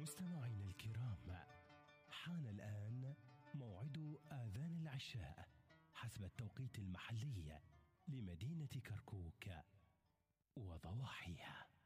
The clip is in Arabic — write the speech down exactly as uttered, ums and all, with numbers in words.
مستمعينا الكرام، حان الآن موعد آذان العشاء حسب التوقيت المحلي لمدينة كركوك وضواحيها.